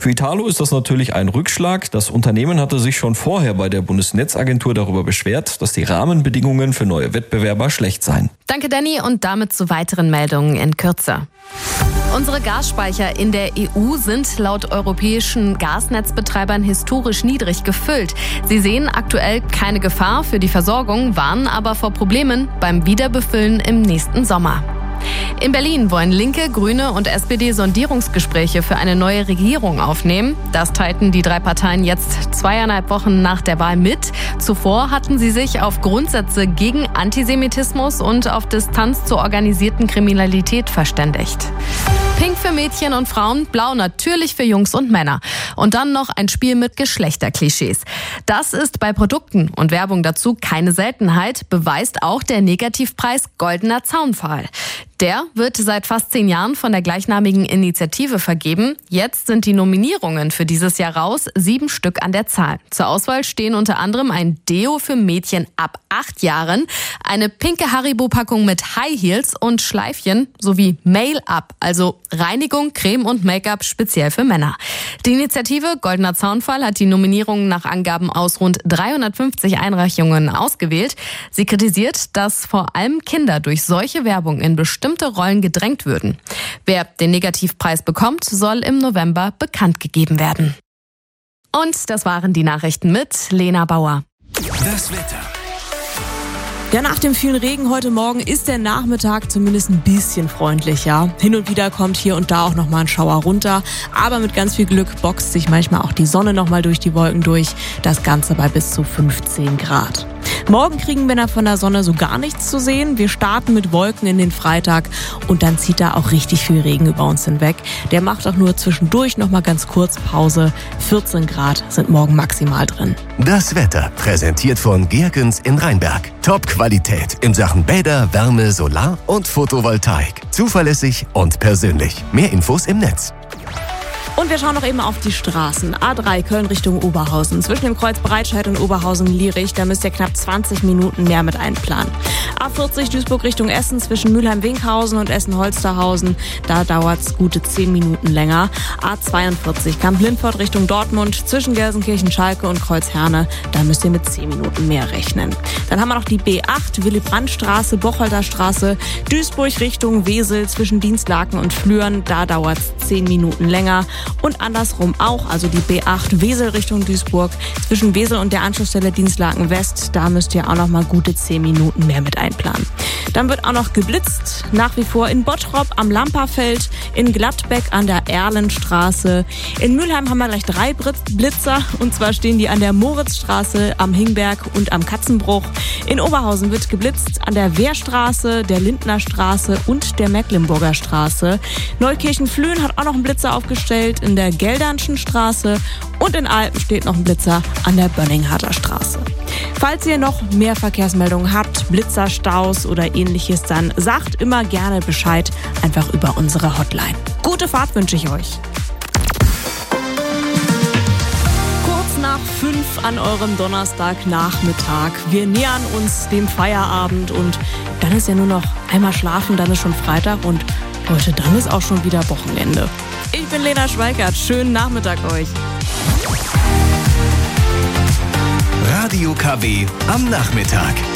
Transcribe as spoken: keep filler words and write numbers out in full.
Für Italo ist das natürlich ein Rückschlag. Das Unternehmen hatte sich schon vorher bei der Bundesnetzagentur darüber beschwert, dass die Rahmenbedingungen für neue Wettbewerber schlecht seien. Danke, Danny, und damit zu weiteren Meldungen in Kürze. Unsere Gasspeicher in der E U sind laut europäischen Gasnetzbetreibern historisch niedrig gefüllt. Sie sehen aktuell keine Gefahr für die Versorgung, warnen aber vor Problemen beim Wiederbefüllen im nächsten Sommer. In Berlin wollen Linke, Grüne und S P D Sondierungsgespräche für eine neue Regierung aufnehmen. Das teilten die drei Parteien jetzt zweieinhalb Wochen nach der Wahl mit. Zuvor hatten sie sich auf Grundsätze gegen Antisemitismus und auf Distanz zur organisierten Kriminalität verständigt. Pink für Mädchen und Frauen, blau natürlich für Jungs und Männer. Und dann noch ein Spiel mit Geschlechterklischees. Das ist bei Produkten und Werbung dazu keine Seltenheit, beweist auch der Negativpreis Goldener Zaunpfahl. Der wird seit fast zehn Jahren von der gleichnamigen Initiative vergeben. Jetzt sind die Nominierungen für dieses Jahr raus, sieben Stück an der Zahl. Zur Auswahl stehen unter anderem ein Deo für Mädchen ab acht Jahren, eine pinke Haribo-Packung mit High Heels und Schleifchen sowie Mail-Up, also Reinigung, Creme und Make-up speziell für Männer. Die Initiative Goldener Zaunpfahl hat die Nominierungen nach Angaben aus rund dreihundertfünfzig Einreichungen ausgewählt. Sie kritisiert, dass vor allem Kinder durch solche Werbung in bestimmten Rollen gedrängt würden. Wer den Negativpreis bekommt, soll im November bekannt gegeben werden. Und das waren die Nachrichten mit Lena Bauer. Das Wetter. Ja, nach dem vielen Regen heute Morgen ist der Nachmittag zumindest ein bisschen freundlicher. Hin und wieder kommt hier und da auch nochmal ein Schauer runter. Aber mit ganz viel Glück boxt sich manchmal auch die Sonne nochmal durch die Wolken durch. Das Ganze bei bis zu fünfzehn Grad. Morgen kriegen wir von der Sonne so gar nichts zu sehen. Wir starten mit Wolken in den Freitag und dann zieht da auch richtig viel Regen über uns hinweg. Der macht auch nur zwischendurch nochmal ganz kurz Pause. vierzehn Grad sind morgen maximal drin. Das Wetter präsentiert von Gergens in Rheinberg. Top-Qualität in Sachen Bäder, Wärme, Solar und Photovoltaik. Zuverlässig und persönlich. Mehr Infos im Netz. Und wir schauen noch eben auf die Straßen. A drei Köln Richtung Oberhausen. Zwischen dem Kreuz Breitscheid und Oberhausen-Lierich, da müsst ihr knapp zwanzig Minuten mehr mit einplanen. A vierzig Duisburg Richtung Essen zwischen Mülheim-Winkhausen und Essen-Holsterhausen. Da dauert's gute zehn Minuten länger. A zweiundvierzig Kamp-Lindfort Richtung Dortmund zwischen Gelsenkirchen-Schalke und Kreuzherne. Da müsst ihr mit zehn Minuten mehr rechnen. Dann haben wir noch die B acht Willy-Brandt-Straße, Bocholter-Straße, Duisburg Richtung Wesel zwischen Dienstlaken und Flüren. Da dauert's zehn Minuten länger. Und andersrum auch, also die B acht Wesel Richtung Duisburg. Zwischen Wesel und der Anschlussstelle Dienstlaken West, da müsst ihr auch noch mal gute zehn Minuten mehr mit einplanen. Dann wird auch noch geblitzt, nach wie vor in Bottrop am Lamperfeld, in Gladbeck an der Erlenstraße. In Mülheim haben wir gleich drei Blitzer, und zwar stehen die an der Moritzstraße, am Hingberg und am Katzenbruch. In Oberhausen wird geblitzt an der Wehrstraße, der Lindnerstraße und der Mecklenburger Straße. Neukirchen-Flöhen hat auch noch einen Blitzer aufgestellt in der Geldernschen Straße und in Alpen steht noch ein Blitzer an der Bönningharter Straße. Falls ihr noch mehr Verkehrsmeldungen habt, Blitzerstaus oder ähnliches, dann sagt immer gerne Bescheid, einfach über unsere Hotline. Gute Fahrt wünsche ich euch. Kurz nach fünf an eurem Donnerstagnachmittag. Wir nähern uns dem Feierabend und dann ist ja nur noch einmal schlafen, dann ist schon Freitag und Leute, dann ist auch schon wieder Wochenende. Ich bin Lena Schweikert. Schönen Nachmittag euch. Radio K W am Nachmittag.